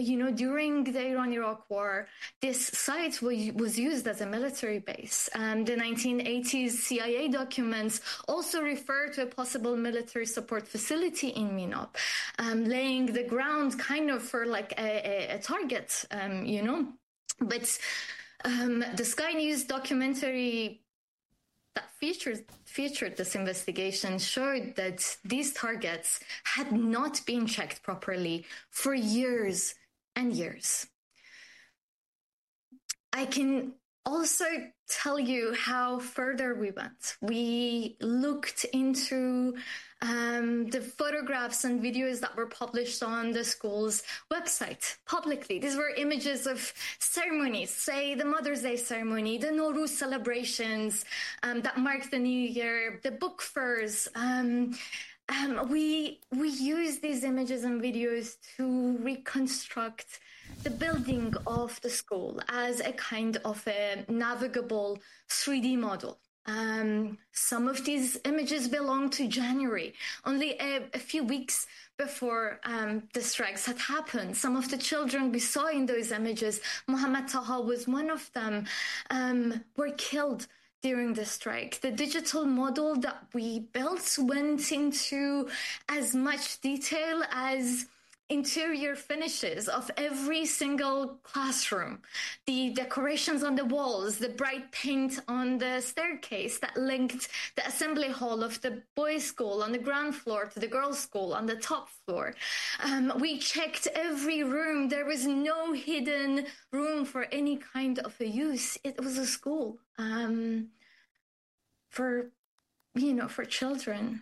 during the Iran-Iraq War, this site was used as a military base. The 1980s CIA documents also refer to a possible military support facility in Minab, laying the ground kind of for like a target, But the Sky News documentary that featured this investigation showed that these targets had not been checked properly for years and years. I can also tell you how further we went. We looked into the photographs and videos that were published on the school's website publicly. These were images of ceremonies, say the Mother's Day ceremony, the Nowruz celebrations that marked the New Year, the book fairs. We use these images and videos to reconstruct the building of the school as a kind of a navigable 3D model. Some of these images belong to January, only a few weeks before the strikes had happened. Some of the children we saw in those images, Mohammed Taha was one of them, were killed during the strike. The digital model that we built went into as much detail as interior finishes of every single classroom, the decorations on the walls, the bright paint on the staircase that linked the assembly hall of the boys' school on the ground floor to the girls' school on the top floor. We checked every room. There was no hidden room for any kind of a use. It was a school for children.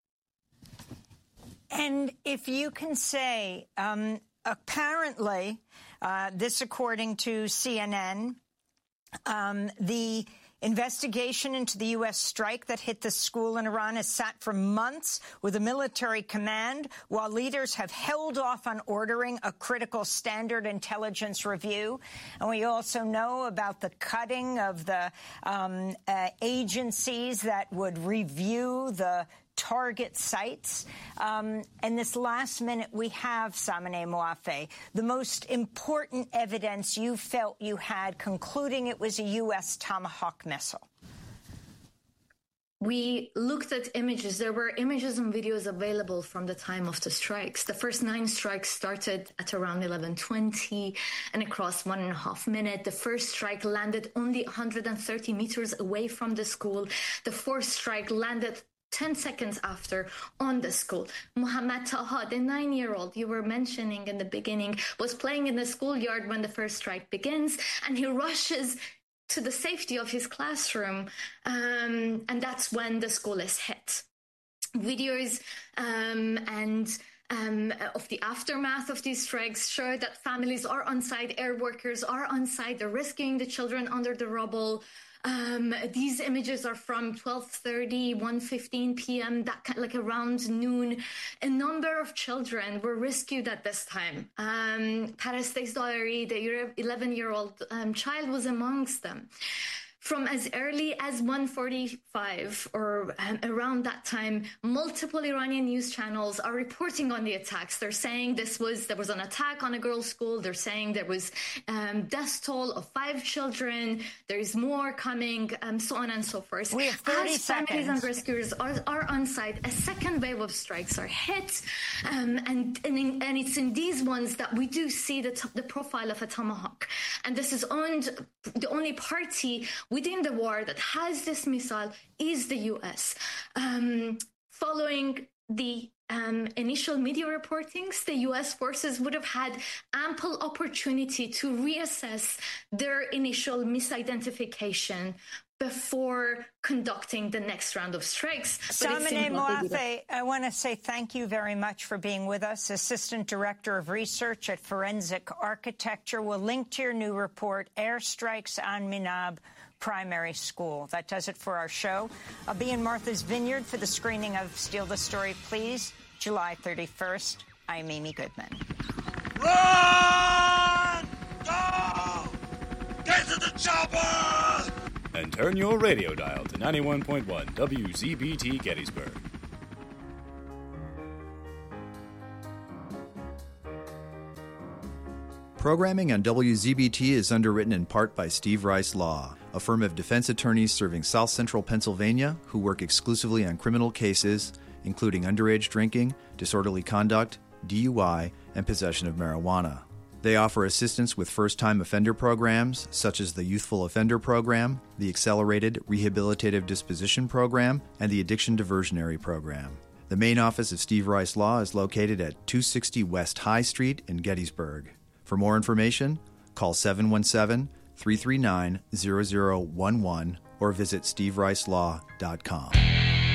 And if you can say, apparently, this according to CNN, the investigation into the U.S. strike that hit the school in Iran has sat for months with a military command, while leaders have held off on ordering a critical standard intelligence review. And we also know about the cutting of the agencies that would review the target sites. And this last minute we have, Samineh Moaffeh, the most important evidence you felt you had concluding it was a U.S. Tomahawk missile. We looked at images. There were images and videos available from the time of the strikes. The first 9 strikes started at around 11:20 and across 1.5 minutes. The first strike landed only 130 meters away from the school. The fourth strike landed 10 seconds after on the school. Mohammed Taha, the 9-year-old you were mentioning in the beginning, was playing in the schoolyard when the first strike begins, and he rushes to the safety of his classroom, and that's when the school is hit. Videos of the aftermath of these strikes show that families are on site, air workers are on site, they're rescuing the children under the rubble. These images are from 12:30, 1:15 p.m., like around noon. A number of children were rescued at this time. Parastek's diary, the 11-year-old child, was amongst them. From as early as 1:45 or around that time, multiple Iranian news channels are reporting on the attacks. They're saying there was an attack on a girls' school. They're saying there was death toll of 5 children. There is more coming, so on and so forth. We have 30 as seconds. Families and rescuers are on site, a second wave of strikes are hit, and it's in these ones that we do see the profile of a Tomahawk. And this is the only party within the war that has this missile is the U.S. Following the initial media reportings, the U.S. forces would have had ample opportunity to reassess their initial misidentification before conducting the next round of strikes. Samineh Moaffeh, I want to say thank you very much for being with us. Assistant Director of Research at Forensic Architecture. We'll link to your new report, Airstrikes on Minab Primary School. That does it for our show. I'll be in Martha's Vineyard for the screening of Steal the Story, Please, July 31st. I'm Amy Goodman. Run! Go! Get to the chopper! And turn your radio dial to 91.1 WZBT Gettysburg. Programming on WZBT is underwritten in part by Steve Rice Law, a firm of defense attorneys serving South Central Pennsylvania who work exclusively on criminal cases, including underage drinking, disorderly conduct, DUI, and possession of marijuana. They offer assistance with first-time offender programs, such as the Youthful Offender Program, the Accelerated Rehabilitative Disposition Program, and the Addiction Diversionary Program. The main office of Steve Rice Law is located at 260 West High Street in Gettysburg. For more information, call 717-339-0011 or visit stevericelawcom.